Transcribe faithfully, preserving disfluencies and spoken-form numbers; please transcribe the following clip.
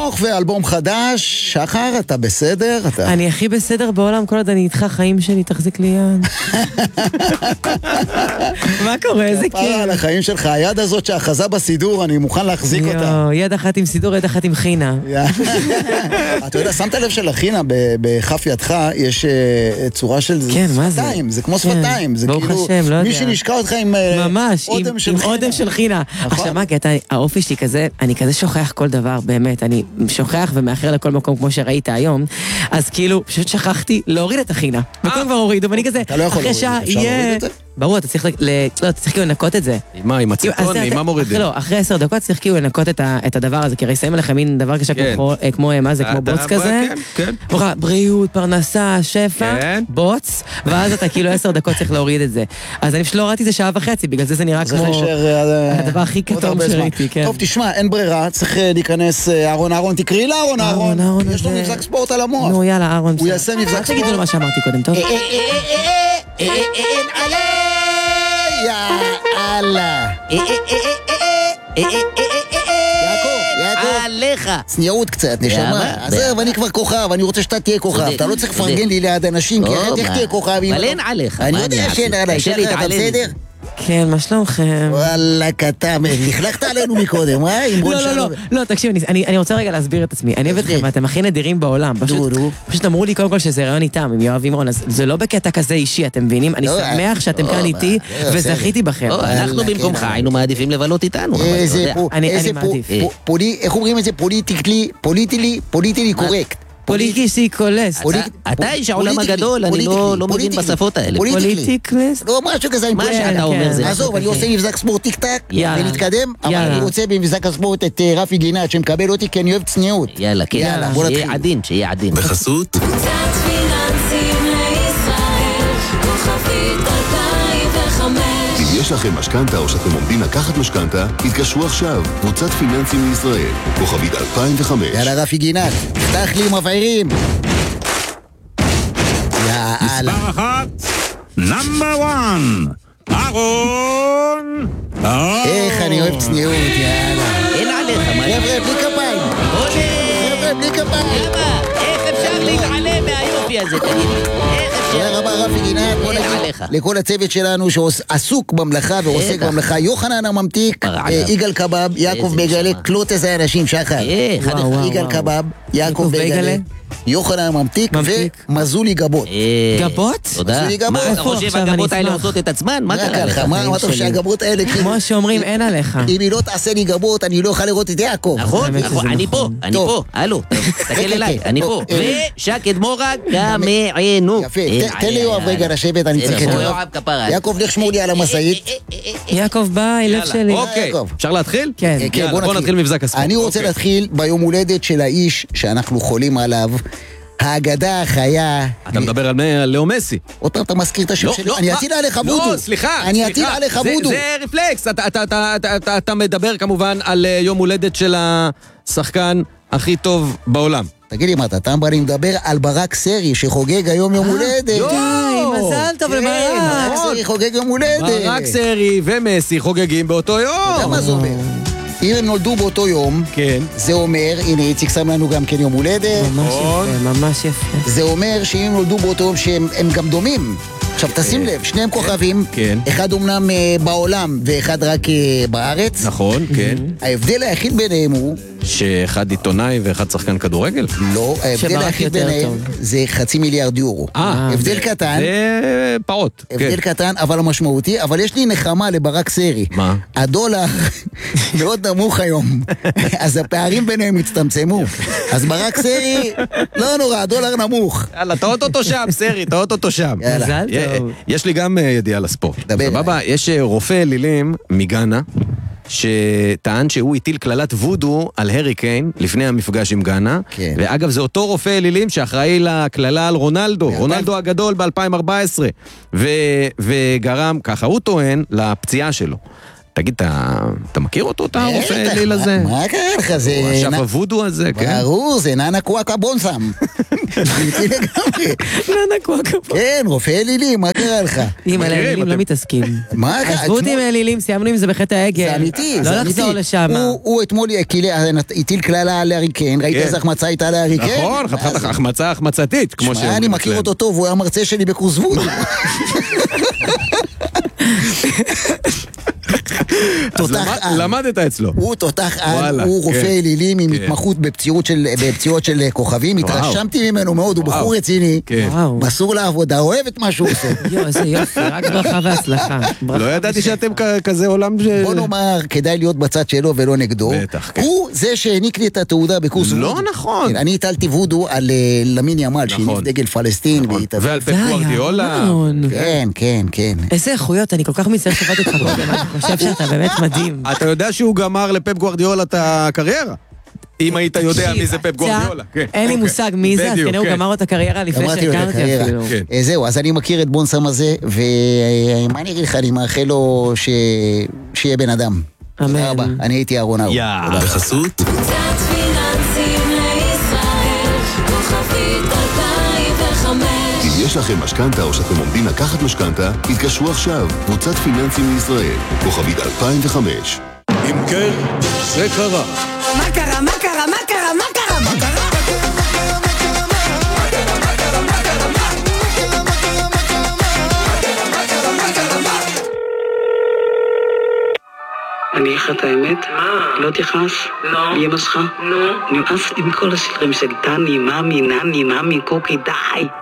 ארוך ואלבום חדש. שחר, אתה בסדר? אתה... אני הכי בסדר בעולם, כל עוד אני איתך, חיים שלי, תחזיק לי יד. מה קורה? איזה כיף. על החיים שלך, היד הזאת שאחזה בסידור, אני מוכן להחזיק אותה. יד אחת עם סידור, יד אחת עם חינה. אתה יודע, שמת לב שלחינה בכף ידך יש צורה של שפתיים, זה כמו שפתיים, זה כאילו מי שנשקע אותך עם אודם של חינה. אודם של חינה. עכשיו מה, כי האופי שלי כזה, אני כזה שוכח כל דבר, באמת, אני שוכח ומאחר לכל מקום כמו שראית היום, אז כאילו, פשוט שכחתי להוריד את החינה. וכולם כבר הורידו, ואני כזה, אחרי שעה יהיה... ברור, אתה צריך כאילו לנקות את זה. מה, עם הציפון? עם מה מורידים? לא, אחרי עשר דקות צריך כאילו לנקות את הדבר הזה, כי הרי שמים לכם מין דבר קשה כמו, מה זה, כמו בוץ כזה. כן, כן. בריאות, פרנסה, שפע, בוץ, ואז אתה כאילו עשר דקות צריך להוריד את זה. אז אני פשוט לא הורדתי את זה שעה וחצי, בגלל זה זה נראה כמו הדבר הכי כתום שראיתי, כן. טוב, תשמע, אין ברירה, צריך להיכנס אהרון, אהרון, תקראי לה אהרון, אהרון. יש לו מבזק ספורט על המוח. נו, יאללה, אהרון. הוא יעשה מבזק ספורט. תגידו לו מה שאמרתי קודם, טוב? אין עלי יאללה יעקב, יעקב עליך צניעות קצת, נשמה. עזוב, אני כבר כוכב, אני רוצה שאתה תהיה כוכב. אתה לא צריך לפרגן לי ליד אנשים, כי איך תהיה כוכב? אבל אין עליך. אני יודע שאין עליי. שחר, אתה בסדר? כן, מה שלומכם? וואלה, קטע, נכלכת עלינו מקודם, אה? לא, לא, לא, לא, תקשיב, אני רוצה רגע להסביר את עצמי. אני אוהב אתכם, ואתם הכי נדירים בעולם. פשוט אמרו לי קודם כל שזה רעיון איתם, עם יואב אימרון, אז זה לא בקטע כזה אישי, אתם מבינים? אני שמח שאתם כאן איתי, וזכיתי בכם. אנחנו במקומך, היינו מעדיפים לבלות איתנו. אני מעדיף. איך אומרים את זה? פוליטיקלי, פוליטלי, פוליטלי קורקט. פוליטיקלי קולסט. אתה איש העולם הגדול, אני לא מבין בשפות האלה. פוליטיקלסט? לא, משהו כזה. מה שאתה אומר זה... עזוב, אני עושה מבזק ספורט טיק טק, ונתקדם, אבל אני רוצה במבזק הספורט את רפי גינת, שמקבל אותי כי אני אוהב צניעות. יאללה, כן, שיהיה עדין, שיהיה עדין. בחסות? יש לכם משכנתה או שאתם עומדים לקחת משכנתה, התקשרו עכשיו, קבוצת פיננסים לישראל, כוכבית אלפיים וחמש. יאללה רפי גינת, פתח לי מבעירים. מספר אחת, נאמבר וואן, אהרון, איך אני אוהב צניעות, יאללה. אין עליך, מה? חבר'ה, בלי כפיים. חבר'ה, בלי כפיים. למה? איך אפשר להתעלם מהיופי הזה, תגיד לי? תודה רבה רפי גינת, בוא נגיד לכל הצוות שלנו שעסוק במלאכה ועוסק במלאכה, יוחנן הממתיק, יגאל קבב, יעקב בגלה, קלוט איזה אנשים, שחר. יגאל קבב, יעקב בגלה, יוחנן הממתיק ומזולי גבות. גבות? תודה. מה אתה חושב, הגבות האלה עושות את עצמן? מה קרה לך? מה אתה חושב שהגבות האלה... כמו שאומרים, אין עליך. אם היא לא תעשה לי גבות, אני לא אוכל לראות את יעקב. נכון, אני פה, אני פה, הלו, תסתכל אליי, אני פה. ושקד מורג כמענו. יפה, תן לי יואב רגע לשבת, אני צריך את יואב. יעקב, לך שמור לי על המשאית. יעקב ביי, לב שלי. אוקיי, אפשר להתחיל? כן. בוא נתחיל מבזק הספורט. אני רוצה להתחיל ביום הולדת של האיש שאנחנו חולים עליו, האגדה החיה. אתה מדבר על לאו מסי. עוד פעם אתה מזכיר את השם שלי. אני אטיל עליך בודו. לא, סליחה. אני אטיל עליך בודו. זה רפלקס. אתה מדבר כמובן על יום הולדת של השחקן הכי טוב בעולם. תגיד לי מה, אתה טמבר, אני מדבר על ברק סרי שחוגג היום יום הולדת. די, מזל טוב לברק. ברק סרי חוגג יום הולדת. ברק סרי ומסי חוגגים באותו יום. אתה יודע מה זה אומר? אם הם נולדו באותו יום, כן. זה אומר, הנה איציק שם לנו גם כן יום הולדת. ממש יפה, ממש יפה. זה אומר שאם הם נולדו באותו יום שהם גם דומים. עכשיו תשים לב, שניהם כוכבים, כן. אחד אומנם בעולם ואחד רק בארץ. נכון, כן. ההבדל היחיד ביניהם הוא... שאחד עיתונאי ואחד שחקן כדורגל? לא, ההבדל היחיד ביניהם זה חצי מיליארד יורו. הבדל קטן. זה פעוט. הבדל קטן, אבל המשמעותי, אבל יש לי נחמה לברק סרי. מה? הדולר מאוד נמוך היום, אז הפערים ביניהם הצטמצמו. אז ברק סרי, לא נורא, הדולר נמוך. יאללה, תאות אותו שם, סרי, תאות אותו שם. מזל טוב. יש לי גם ידיעה לספורט. דבר. יש רופא אלילים מגאנה, שטען שהוא הטיל כללת וודו על הרי קיין לפני המפגש עם גאנה, כן. ואגב זה אותו רופא אלילים שאחראי לכללה על רונלדו, רונלדו הגדול ב-אלפיים וארבע עשרה, ו- וגרם, ככה הוא טוען, לפציעה שלו. תגיד, אתה מכיר אותו, את הרופא אליל הזה? מה קרה לך? זה... הוא השף הוודו הזה, כן? ברור, זה ננה קוואקה בונסם. אמיתי לגמרי. ננה קוואקה בונסם. כן, רופא אלילים, מה קרה לך? עם אלילים לא מתעסקים. מה קרה? עזבו אותי עם אלילים, סיימנו עם זה בחטא העגל. זה אמיתי, לא זה אמיתי. לחזור לשם. הוא אתמול הטיל כללה על האריקן, ראית איזה החמצה הייתה על האריקן? נכון, חתיכת החמצה החמצתית, כמו שמע, אני מכיר אותו טוב, הוא היה מרצה שלי בקורס וודו. למדת אצלו. הוא תותח על, הוא רופא אלילים עם התמחות בפציעות של כוכבים, התרשמתי ממנו מאוד, הוא בחור רציני, מסור לעבודה, אוהב את מה שהוא עושה. יו, איזה יופי, רק ברכה והצלחה. לא ידעתי שאתם כזה עולם ש... בוא נאמר, כדאי להיות בצד שלו ולא נגדו. הוא זה שהעניק לי את התעודה בקורס וודו. לא נכון. אני הטלתי וודו על למין ימל, שהניף דגל פלסטין. ועל פפ גוארדיולה. כן, כן, כן. איזה איכויות, אני כל כך מצטער שבאת אותך קודם, אני חושב שאתה באמת מדהים. אתה יודע שהוא גמר לפפ גוארדיולה את הקריירה? אם היית יודע מי זה פפ גוארדיולה. אין לי מושג מי זה, אז כנראה הוא גמר לו את הקריירה לפני שהכרתי אפילו. זהו, אז אני מכיר את בונסם הזה, ומה אני אגיד לך, אני מאחל לו שיהיה בן אדם. תודה רבה, אני הייתי אהרון אהרון. יאה, בחסות? אם יש לכם משכנתה או שאתם עומדים לקחת משכנתה, התקשרו עכשיו, קבוצת פיננסים לישראל, כוכבית אלפיים וחמש. אם כן, זה קרה. מה קרה? מה קרה? מה קרה? מה קרה? מה קרה? אני אגיד לך את האמת? לא תכעס? לא. מי אמא שלך? לא. נמאס לי מכל הסדרים של טני, ממי, נני, ממי, קוקי, די.